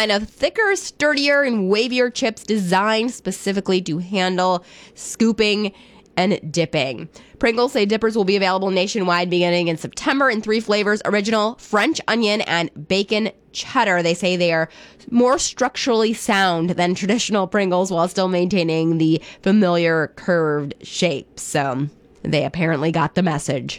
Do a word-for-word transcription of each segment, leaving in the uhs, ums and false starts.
line of thicker, sturdier, and wavier chips designed specifically to handle scooping and dipping. Pringles say dippers will be available nationwide beginning in September in three flavors: original, French onion, and bacon cheddar. They say they are more structurally sound than traditional Pringles while still maintaining the familiar curved shape. So they apparently got the message.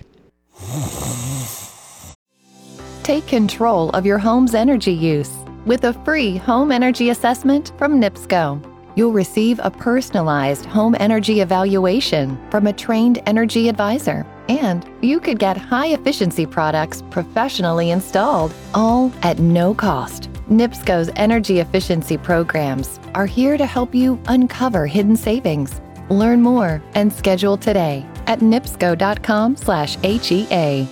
Take control of your home's energy use with a free home energy assessment from NIPSCO. You'll receive a personalized home energy evaluation from a trained energy advisor, and you could get high-efficiency products professionally installed, all at no cost. NIPSCO's energy efficiency programs are here to help you uncover hidden savings. Learn more and schedule today at nipsco.com slash HEA.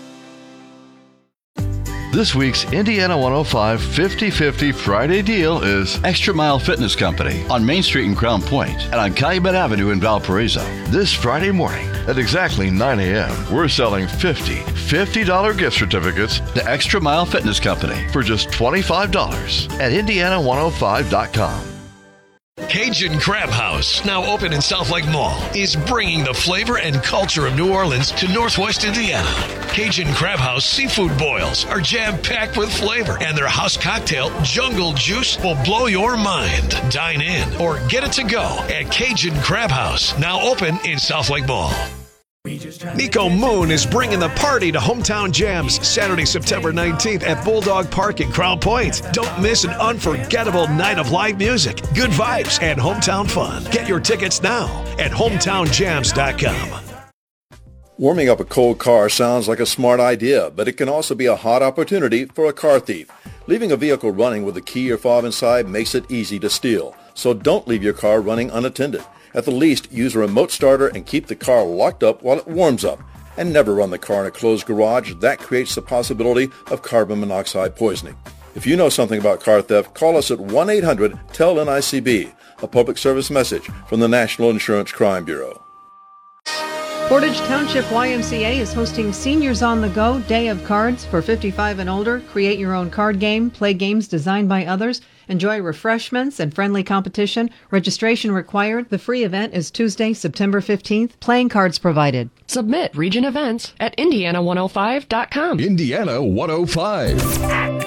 This week's Indiana one oh five fifty fifty Friday deal is Extra Mile Fitness Company on Main Street in Crown Point and on Calumet Avenue in Valparaiso. This Friday morning at exactly nine a.m. We're selling fifty fifty dollars gift certificates to Extra Mile Fitness Company for just twenty-five dollars at indiana one oh five dot com. Cajun Crab House, now open in South Lake Mall, is bringing the flavor and culture of New Orleans to Northwest Indiana. Cajun Crab House seafood boils are jam-packed with flavor, and their house cocktail, Jungle Juice, will blow your mind. Dine in or get it to go at Cajun Crab House, now open in South Lake Mall. Nico Moon is bringing the party to Hometown Jams Saturday, September nineteenth at Bulldog Park in Crown Point. Don't miss an unforgettable night of live music, good vibes, and hometown fun. Get your tickets now at hometown jams dot com. Warming up a cold car sounds like a smart idea, but it can also be a hot opportunity for a car thief. Leaving a vehicle running with a key or fob inside makes it easy to steal. So don't leave your car running unattended. At the least, use a remote starter and keep the car locked up while it warms up. And never run the car in a closed garage. That creates the possibility of carbon monoxide poisoning. If you know something about car theft, call us at one eight hundred T E L N I C B, a public service message from the National Insurance Crime Bureau. Portage Township Y M C A is hosting Seniors on the Go Day of Cards for fifty-five and older. Create your own card game, play games designed by others, enjoy refreshments and friendly competition. Registration required. The free event is Tuesday, September fifteenth. Playing cards provided. Submit region events at indiana one oh five dot com. Indiana one oh five.